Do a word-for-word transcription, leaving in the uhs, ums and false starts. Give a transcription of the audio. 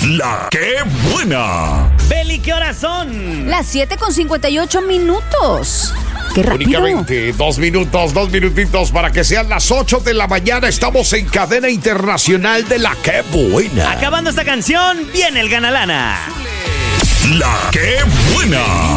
La que buena. Beli, ¿qué horas son? Las siete con cincuenta y ocho minutos. ¡Qué rápido! Únicamente dos minutos, dos minutitos para que sean las ocho de la mañana. Estamos en cadena internacional de La que buena. Acabando esta canción, viene el Ganalana. La que buena.